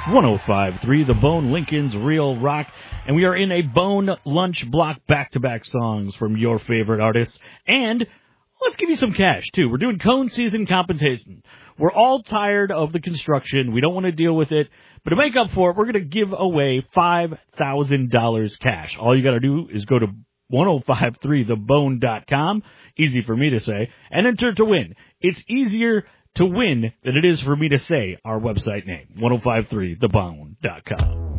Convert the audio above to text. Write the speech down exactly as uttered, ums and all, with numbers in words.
one oh five point three The Bone, Lincoln's Real Rock. And we are in a Bone Lunch Block back-to-back songs from your favorite artists. And let's give you some cash, too. We're doing cone season compensation. We're all tired of the construction. We don't want to deal with it. But to make up for it, we're going to give away five thousand dollars cash. All you got to do is go to ten fifty-three the bone dot com. Easy for me to say. And enter to win. It's easier to win than it is for me to say our website name, ten fifty-three the bone dot com.